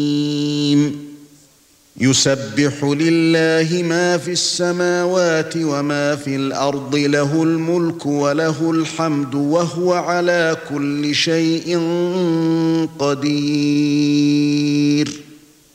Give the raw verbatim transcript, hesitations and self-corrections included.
يسبح لله ما في السماوات وما في الأرض له الملك وله الحمد وهو على كل شيء قدير